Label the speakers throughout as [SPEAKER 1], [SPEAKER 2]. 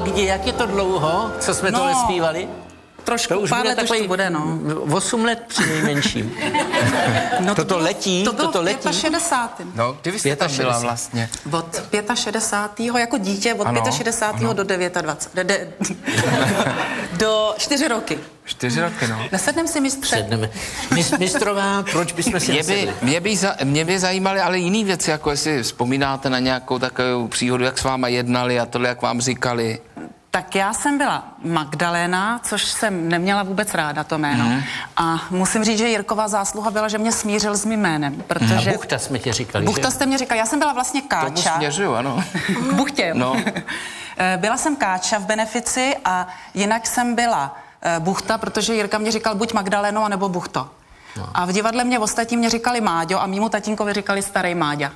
[SPEAKER 1] kdy, jak je to dlouho, co jsme tohle zpívali?
[SPEAKER 2] Trošku,
[SPEAKER 1] To už
[SPEAKER 2] pár
[SPEAKER 1] bude
[SPEAKER 2] let
[SPEAKER 1] takový
[SPEAKER 2] už to bude, no.
[SPEAKER 1] 8 let při nejmenším.
[SPEAKER 2] No
[SPEAKER 1] toto letí,
[SPEAKER 2] to bylo
[SPEAKER 1] toto
[SPEAKER 2] v
[SPEAKER 1] letí.
[SPEAKER 2] 65.
[SPEAKER 3] No, kdy vy jste tam byla vlastně?
[SPEAKER 2] Od 65. jako dítě, od
[SPEAKER 3] Ano,
[SPEAKER 2] 65. do 29. Do 4 roky.
[SPEAKER 3] 4 roky, no.
[SPEAKER 2] Nesednem si mistře.
[SPEAKER 1] Sedneme. Mistrová, proč bychom si nesedli?
[SPEAKER 3] Mě by zajímaly ale jiný věci, jako jestli vzpomínáte na nějakou takovou příhodu, jak s váma jednali a tohle, jak vám říkali.
[SPEAKER 2] Tak já jsem byla Magdalena, což jsem neměla vůbec ráda to jméno. A musím říct, že Jirkova zásluha byla, že mě smířil s mým jménem, protože...
[SPEAKER 1] A Buchta jsme tě říkali,
[SPEAKER 2] Buchta
[SPEAKER 1] že?
[SPEAKER 2] jste mě říkal, já jsem byla vlastně
[SPEAKER 3] Tomu
[SPEAKER 2] Káča.
[SPEAKER 3] směřuju, ano.
[SPEAKER 2] K Buchtě.
[SPEAKER 3] No.
[SPEAKER 2] Byla jsem Káča v Benefici a jinak jsem byla Buchta, protože Jirka mě říkal buď Magdaleno, anebo Buchto. No. A v divadle mě ostatní mě říkali Máďo a mýmu tatínkovi říkali starý Máďa.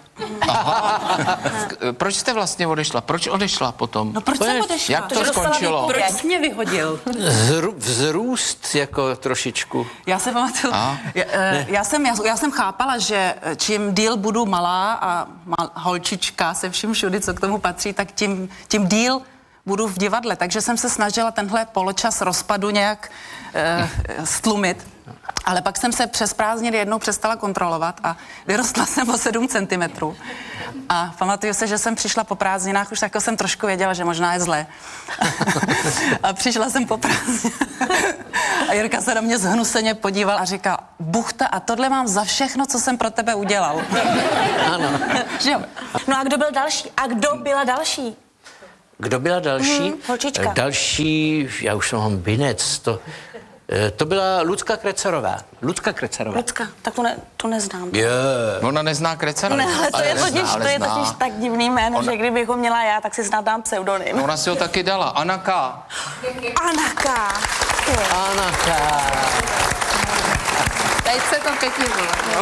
[SPEAKER 3] Proč jste vlastně odešla? Proč odešla potom?
[SPEAKER 2] No proč jsem odešla?
[SPEAKER 3] Jak to skončilo?
[SPEAKER 2] Proč jsi mě vyhodil?
[SPEAKER 1] Vzrůst jako trošičku.
[SPEAKER 2] Já se pamatuju, já jsem chápala, že čím díl budu malá a holčička se vším všudy, co k tomu patří, tak tím díl budu v divadle. Takže jsem se snažila tenhle poločas rozpadu nějak stlumit. Ale pak jsem se přes prázdniny jednou přestala kontrolovat a vyrostla jsem o 7 centimetrů. A pamatuju se, že jsem přišla po prázdninách, už jako jsem trošku věděla, že možná je zlé. A přišla jsem po prázdninách. A Jirka se na mě zhnuseně podíval a říkal, Buchta, a tohle mám za všechno, co jsem pro tebe udělal.
[SPEAKER 1] Ano.
[SPEAKER 2] Že jo?
[SPEAKER 4] No a kdo byl další? A kdo byla další?
[SPEAKER 1] Kdo byla další?
[SPEAKER 4] holčička.
[SPEAKER 1] Další, já už mám binec, to byla Lucka Krecarová. Lucka,
[SPEAKER 4] tak to neznám.
[SPEAKER 3] Ona nezná Krecera.
[SPEAKER 4] Ne, ale to je totiž tak divný jméno, že kdybych ho měla já, tak si snad dám pseudonym.
[SPEAKER 3] Ona si ho taky dala. Anaka.
[SPEAKER 4] Anaka.
[SPEAKER 1] Anaka.
[SPEAKER 5] Teď se to pěkně bylo.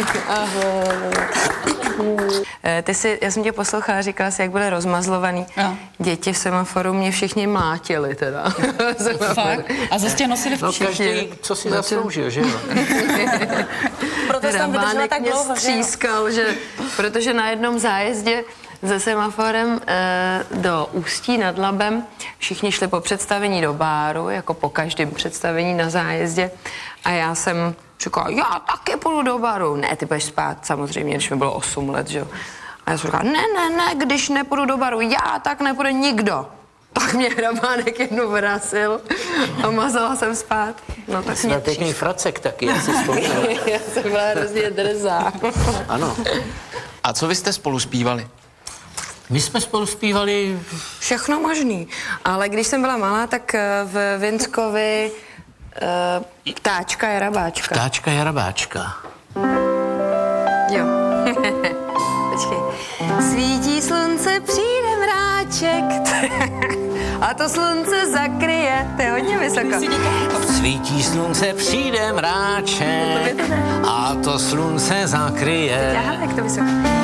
[SPEAKER 5] Já jsem tě poslouchala, říkala jsi, jak byly rozmazlovaný.
[SPEAKER 2] Jo.
[SPEAKER 5] Děti v semaforu mě všichni mlátili teda.
[SPEAKER 2] Fakt? A zase tě nosili
[SPEAKER 1] No
[SPEAKER 2] všichni.
[SPEAKER 1] každý, co si zasloužil, že jo?
[SPEAKER 4] Proto jsem vydržela tak
[SPEAKER 5] mě
[SPEAKER 4] dlouho, že jo?
[SPEAKER 5] střískal, protože na jednom zájezdě se semaforem do Ústí nad Labem všichni šli po představení do báru, jako po každém představení na zájezdě. A já jsem říkala, já taky půjdu do baru. Ne, ty budeš spát, samozřejmě, když mi bylo 8 let, že jo. A já jsem říkala, ne, když nepůjdu do baru, já, tak nepůjde nikdo. Tak mě hrabánek jednou vrazil a mazala jsem spát. No tak mě
[SPEAKER 1] Pěkný fracek taky, já si vzpomínám.
[SPEAKER 5] Já jsem byla hrozně drzá.
[SPEAKER 1] Ano.
[SPEAKER 3] A co vy jste spolu zpívali?
[SPEAKER 1] My jsme spolu zpívali...
[SPEAKER 5] Všechno možný. Ale když jsem byla malá, tak v Vinskovi Ptáčka jarabáčka.
[SPEAKER 1] Ptáčka jarabáčka.
[SPEAKER 5] Jo. Počkej. Svítí slunce, přijde mráček a to slunce zakryje. To je hodně vysoko.
[SPEAKER 1] Svítí slunce, přijde mráček a to slunce zakryje.
[SPEAKER 5] Aha, jak to vysoko.